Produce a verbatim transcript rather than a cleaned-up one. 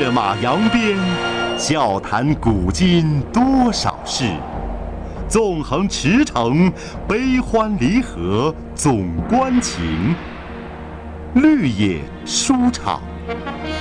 跃马扬鞭，笑谈古今多少事。纵横驰骋，悲欢离合总关情。绿野书场。